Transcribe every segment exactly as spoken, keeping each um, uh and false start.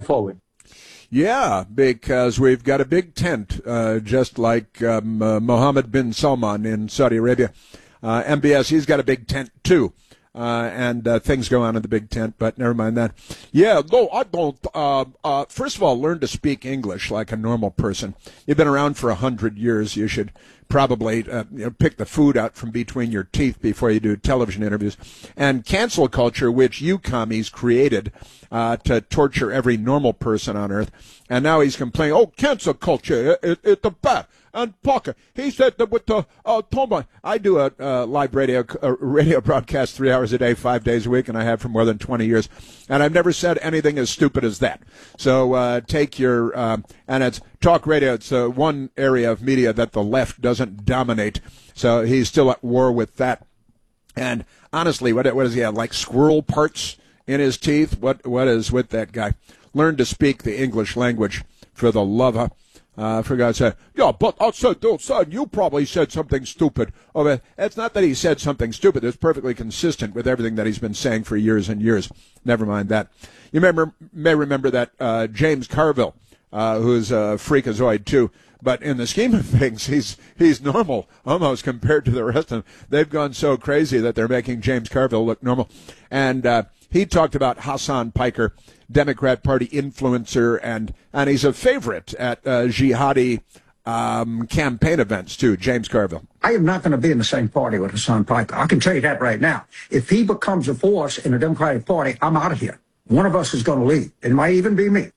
forward. Yeah, because we've got a big tent, uh, just like um, uh, Mohammed bin Salman in Saudi Arabia. Uh, M B S, he's got a big tent, too. Uh, and uh, things go on in the big tent, but never mind that. Yeah, no, I don't. Uh, uh, first of all, learn to speak English like a normal person. You've been around for a hundred years. You should probably uh, you know, pick the food out from between your teeth before you do television interviews. And cancel culture, which you commies created uh, to torture every normal person on earth. And now he's complaining, oh, cancel culture, it, it, it's the bad. And Parker, he said that with the uh, Toma. I do a uh, live radio uh, radio broadcast three hours a day, five days a week, and I have for more than twenty years. And I've never said anything as stupid as that. So uh, take your, uh, and it's talk radio. It's uh, one area of media that the left doesn't dominate. So he's still at war with that. And honestly, what what does he have, like squirrel parts in his teeth? What What is with that guy? Learn to speak the English language, for the love of... Uh, for God's sake. Yeah, but I said, oh, son, you probably said something stupid. Oh, it's not that he said something stupid. It's perfectly consistent with everything that he's been saying for years and years. Never mind that. You remember, may remember that uh, James Carville, uh, who's a freakazoid too, but in the scheme of things, he's he's normal almost compared to the rest of them. They've gone so crazy that they're making James Carville look normal. And uh, he talked about Hassan Piker, Democrat Party influencer, and and he's a favorite at uh, jihadi um, campaign events, too, James Carville. I am not going to be in the same party with Hassan Piker. I can tell you that right now. If he becomes a force in the Democratic Party, I'm out of here. One of us is going to leave. It might even be me.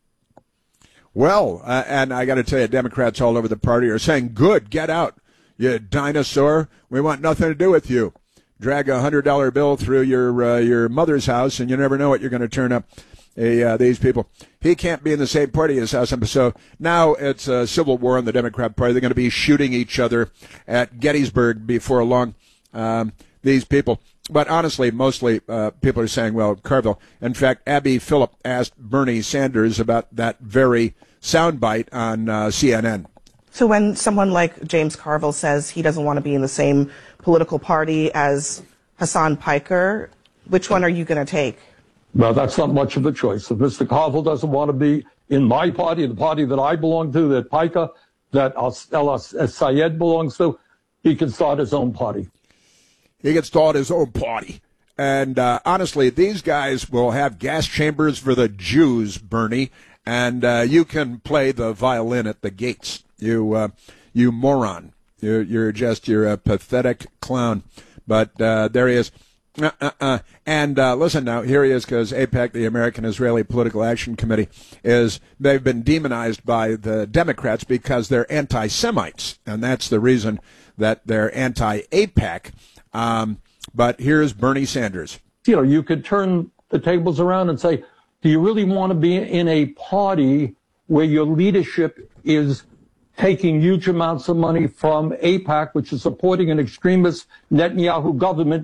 Well, uh, and I got to tell you, Democrats all over the party are saying, good, get out, you dinosaur. We want nothing to do with you. Drag a one hundred dollar bill through your uh, your mother's house, and you never know what you're going to turn up. Hey, uh, these people. He can't be in the same party as Hassan. So now it's a civil war in the Democrat Party. They're going to be shooting each other at Gettysburg before long, um, these people. But honestly, mostly uh, people are saying, well, Carville. In fact, Abby Phillip asked Bernie Sanders about that very soundbite on uh, C N N. So when someone like James Carville says he doesn't want to be in the same political party as Hassan Piker, which one are you going to take? Well, that's not much of a choice. If Mister Carville doesn't want to be in my party, the party that I belong to, that Piker, that El Sayed belongs to, he can start his own party. He can start his own party. And uh, honestly, these guys will have gas chambers for the Jews, Bernie, and uh, you can play the violin at the gates. You, uh, you moron. You're, you're just, you're a pathetic clown. But uh, there he is. Uh, uh, uh. And uh, listen now, here he is, because AIPAC, the American Israeli Political Action Committee, is they've been demonized by the Democrats because they're anti-Semites, and that's the reason that they're anti-AIPAC. Um, but here's Bernie Sanders. You know, you could turn the tables around and say, do you really want to be in a party where your leadership is taking huge amounts of money from AIPAC, which is supporting an extremist Netanyahu government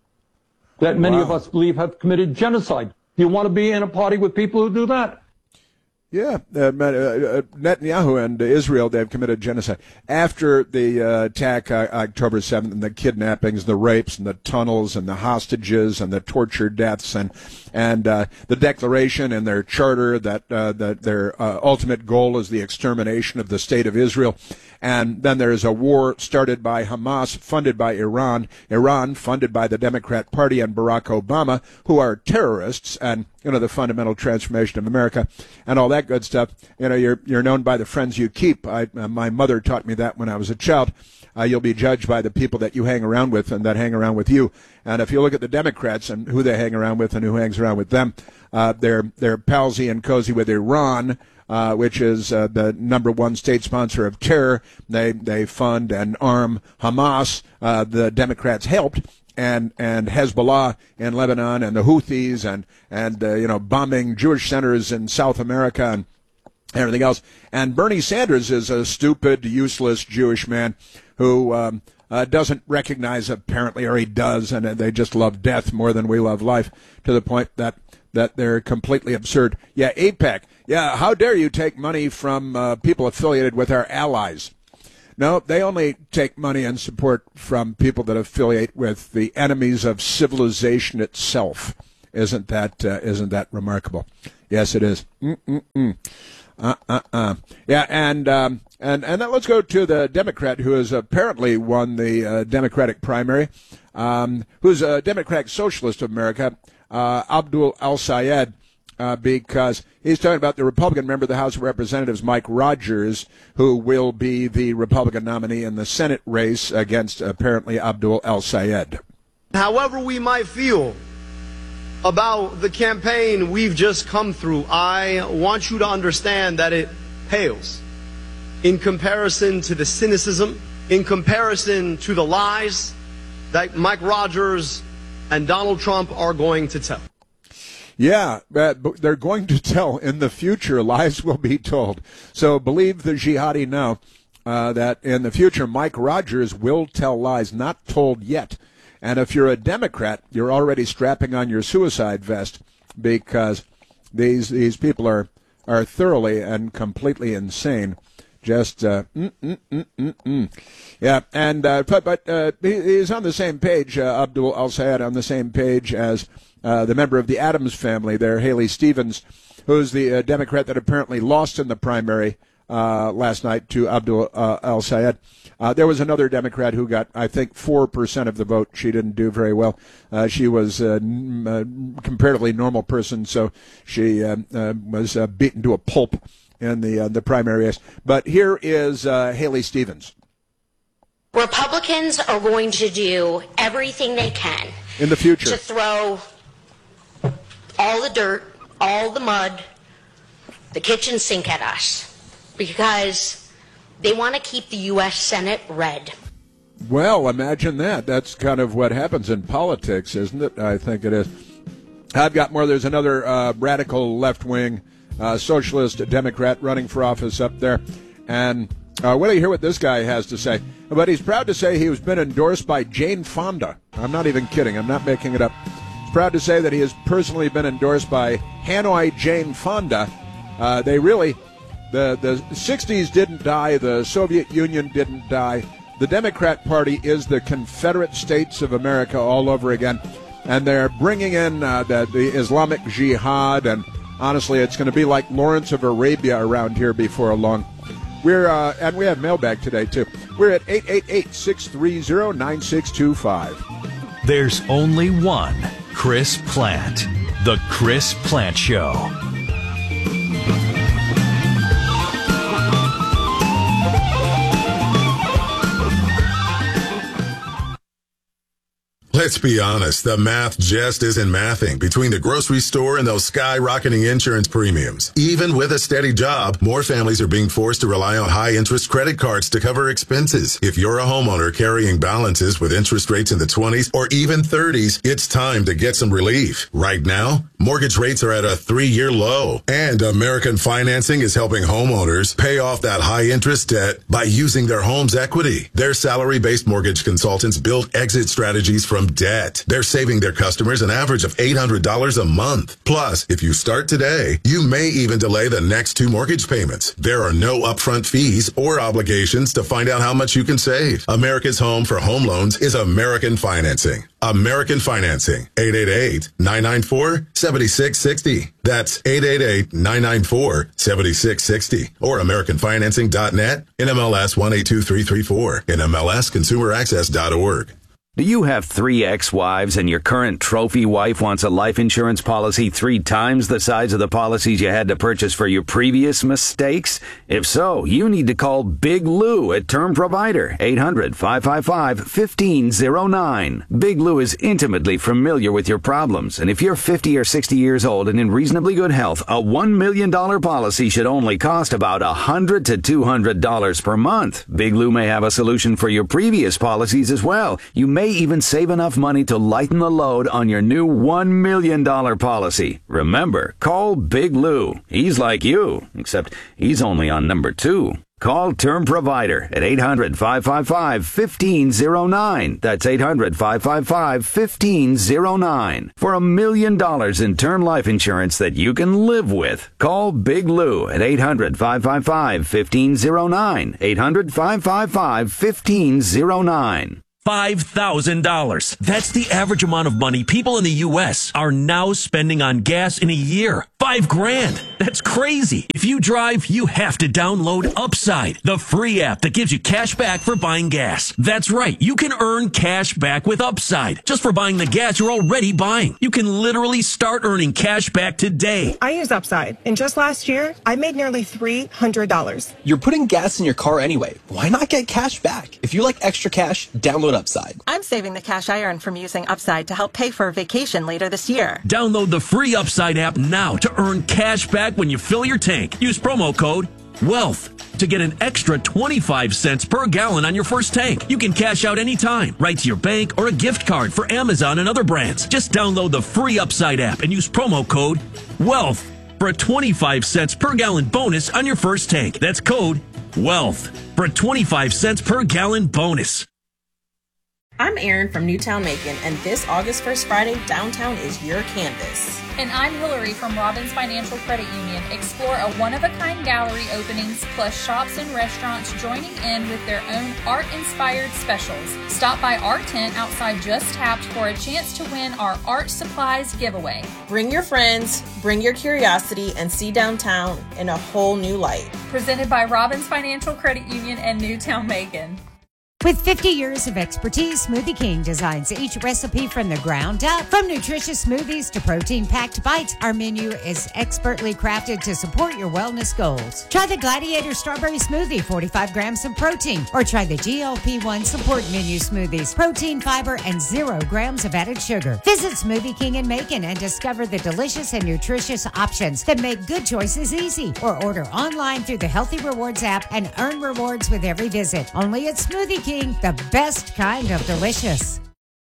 that many Wow. of us believe have committed genocide? Do you want to be in a party with people who do that? Yeah, uh, Netanyahu and Israel, they've committed genocide. After the uh, attack uh, October seventh and the kidnappings, the rapes and the tunnels and the hostages and the torture deaths and and uh, the declaration and their charter that, uh, that their uh, ultimate goal is the extermination of the state of Israel. And then there is a war started by Hamas, funded by Iran, Iran funded by the Democrat Party and Barack Obama, who are terrorists, and, you know, the fundamental transformation of America and all that good stuff. You know, you're you're known by the friends you keep. I, uh, my mother taught me that when I was a child. Uh, you'll be judged by the people that you hang around with and that hang around with you. And if you look at the Democrats and who they hang around with and who hangs around with them, uh, they're they're palsy and cozy with Iran, uh, which is uh, the number one state sponsor of terror. They they fund and arm Hamas. Uh, the Democrats helped. And and Hezbollah in Lebanon and the Houthis and and uh, you know, bombing Jewish centers in South America and everything else. And Bernie Sanders is a stupid, useless Jewish man who um, uh, doesn't recognize, apparently, or he does, and they just love death more than we love life, to the point that that they're completely absurd. Yeah, AIPAC. Yeah, how dare you take money from uh, people affiliated with our allies? No, they only take money and support from people that affiliate with the enemies of civilization itself. Isn't that uh, isn't that remarkable? Yes, it is. Mm-mm-mm. Uh, uh, uh. Yeah, and um, and and then let's go to the Democrat who has apparently won the uh, Democratic primary, um, who's a Democratic Socialist of America, uh, Abdul El-Sayed, uh, because he's talking about the Republican member of the House of Representatives, Mike Rogers, who will be the Republican nominee in the Senate race against apparently Abdul El-Sayed. However we might feel about the campaign we've just come through, I want you to understand that it pales in comparison to the cynicism, in comparison to the lies that Mike Rogers and Donald Trump are going to tell. Yeah, but they're going to tell in the future. Lies will be told. So believe the jihadi now uh, that in the future Mike Rogers will tell lies not told yet. And if you're a Democrat, you're already strapping on your suicide vest because these these people are are thoroughly and completely insane. Just uh, mm, mm, mm, mm, mm. yeah, and uh, but but uh, he, he's on the same page. Uh, Abdul El-Sayed on the same page as uh, the member of the Adams family there, Haley Stevens, who's the uh, Democrat that apparently lost in the primary uh, last night to Abdul uh, El-Sayed. Uh, there was another Democrat who got, I think, four percent of the vote. She didn't do very well. Uh, she was a n- uh, comparatively normal person, so she uh, uh, was uh, beaten to a pulp in the uh, the primary race. But here is uh, Haley Stevens. Republicans are going to do everything they can in the future to throw all the dirt, all the mud, the kitchen sink at us, because they want to keep the U S Senate red. Well, imagine that. That's kind of what happens in politics, isn't it? I think it is. I've got more. There's another uh, radical left-wing uh, socialist Democrat running for office up there. And uh, wait till you hear what this guy has to say. But he's proud to say he has been endorsed by Jane Fonda. I'm not even kidding. I'm not making it up. He's proud to say that he has personally been endorsed by Hanoi Jane Fonda. Uh, they really... The the sixties didn't die. The Soviet Union didn't die. The Democrat Party is the Confederate States of America all over again. And they're bringing in uh, the, the Islamic Jihad. And honestly, it's going to be like Lawrence of Arabia around here before long. We're uh, and we have mailbag today, too. We're at eight eight eight, six three zero, nine six two five. There's only one Chris Plante. The Chris Plante Show. Let's be honest, the math just isn't mathing between the grocery store and those skyrocketing insurance premiums. Even with a steady job, more families are being forced to rely on high-interest credit cards to cover expenses. If you're a homeowner carrying balances with interest rates in the twenties or even thirties, it's time to get some relief. Right now, mortgage rates are at a three-year low, and American Financing is helping homeowners pay off that high-interest debt by using their home's equity. Their salary-based mortgage consultants build exit strategies from debt. They're saving their customers an average of eight hundred dollars a month. Plus, if you start today, you may even delay the next two mortgage payments. There are no upfront fees or obligations to find out how much you can save. America's home for home loans is American Financing. American Financing. eight eight eight, nine nine four, seven six six zero. That's eight eight eight, nine nine four, seven six six zero. Or American Financing dot net, N M L S one eight two three three four, N M L S consumer access dot org. Do you have three ex-wives and your current trophy wife wants a life insurance policy three times the size of the policies you had to purchase for your previous mistakes? If so, you need to call Big Lou at Term Provider, eight hundred, five five five, one five zero nine. Big Lou is intimately familiar with your problems, and if you're fifty or sixty years old and in reasonably good health, a one million dollars policy should only cost about one hundred to two hundred dollars per month. Big Lou may have a solution for your previous policies as well. You may even save enough money to lighten the load on your new one million dollars policy. Remember, call Big Lou. He's like you, except he's only on number two. Call Term Provider at eight hundred, five five five, one five zero nine. That's eight hundred, five five five, one five zero nine. For a million dollars in term life insurance that you can live with. Call Big Lou at eight hundred, five five five, one five zero nine. eight hundred, five five five, one five zero nine. five thousand dollars. That's the average amount of money people in the U S are now spending on gas in a year. Five grand. That's crazy. If you drive, you have to download Upside, the free app that gives you cash back for buying gas. That's right. You can earn cash back with Upside just for buying the gas you're already buying. You can literally start earning cash back today. I use Upside, and just last year, I made nearly three hundred dollars. You're putting gas in your car anyway. Why not get cash back? If you like extra cash, download Upside. I'm saving the cash I earn from using Upside to help pay for a vacation later this year. Download the free Upside app now to earn cash back when you fill your tank. Use promo code WEALTH to get an extra twenty-five cents per gallon on your first tank. You can cash out anytime, right to your bank or a gift card for Amazon and other brands. Just download the free Upside app and use promo code WEALTH for a twenty-five cents per gallon bonus on your first tank. That's code WEALTH for a twenty-five cents per gallon bonus. I'm Erin from Newtown Macon, and this August first Friday, downtown is your canvas. And I'm Hillary from Robbins Financial Credit Union. Explore a one-of-a-kind gallery openings, plus shops and restaurants joining in with their own art-inspired specials. Stop by our tent outside Just Tapped for a chance to win our art supplies giveaway. Bring your friends, bring your curiosity, and see downtown in a whole new light. Presented by Robbins Financial Credit Union and Newtown Macon. With fifty years of expertise, Smoothie King designs each recipe from the ground up. From nutritious smoothies to protein-packed bites, our menu is expertly crafted to support your wellness goals. Try the Gladiator Strawberry Smoothie, forty-five grams of protein, or try the G L P one Support Menu Smoothies, protein, fiber, and zero grams of added sugar. Visit Smoothie King in Macon and discover the delicious and nutritious options that make good choices easy. Or order online through the Healthy Rewards app and earn rewards with every visit. Only at Smoothie King. The best kind of delicious.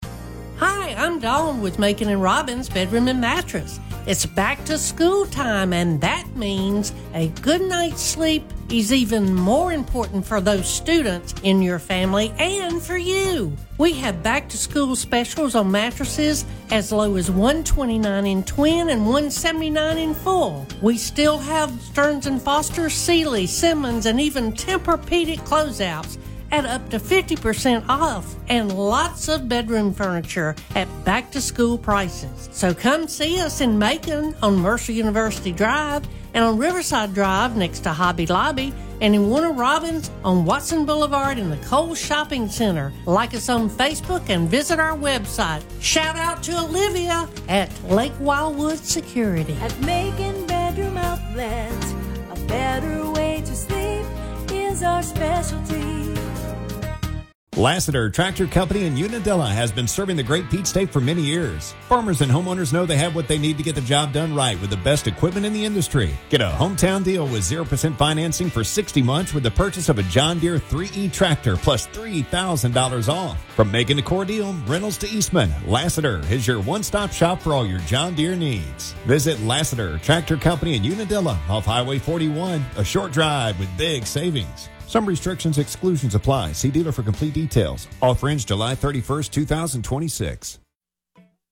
Hi, I'm Dawn with Macon and Robbins Bedroom and Mattress. It's back to school time, and that means a good night's sleep is even more important for those students in your family and for you. We have back to school specials on mattresses as low as one hundred twenty-nine dollars in twin and one hundred seventy-nine dollars in full. We still have Stearns and Foster, Sealy, Simmons, and even Tempur-Pedic closeouts at up to fifty percent off, and lots of bedroom furniture at back-to-school prices. So come see us in Macon on Mercer University Drive and on Riverside Drive next to Hobby Lobby, and in Warner Robins on Watson Boulevard in the Kohl's Shopping Center. Like us on Facebook and visit our website. Shout out to Olivia at Lake Wildwood Security. At Macon Bedroom Outlet, a better way to sleep is our specialty. Lassiter Tractor Company in Unadilla has been serving the Great Peach State for many years. Farmers and homeowners know they have what they need to get the job done right with the best equipment in the industry. Get a hometown deal with zero percent financing for sixty months with the purchase of a John Deere three E tractor plus three thousand dollars off. From Macon to Cordele, Reynolds to Eastman, Lassiter is your one-stop shop for all your John Deere needs. Visit Lassiter Tractor Company in Unadilla off Highway forty-one, a short drive with big savings. Some restrictions, exclusions apply. See dealer for complete details. Offer ends July thirty-first, two thousand twenty-six.